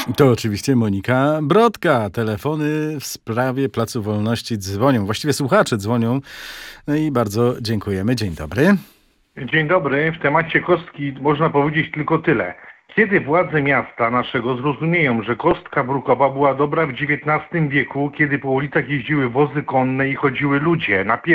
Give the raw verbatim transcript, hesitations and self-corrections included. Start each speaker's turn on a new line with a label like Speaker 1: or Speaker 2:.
Speaker 1: To oczywiście Monika Brodka. Telefony w sprawie Placu Wolności dzwonią. Właściwie słuchacze dzwonią. No i bardzo dziękujemy. Dzień dobry.
Speaker 2: Dzień dobry. W temacie kostki można powiedzieć tylko tyle. Kiedy władze miasta naszego zrozumieją, że kostka brukowa była dobra w dziewiętnastym wieku, kiedy po ulicach jeździły wozy konne i chodziły ludzie na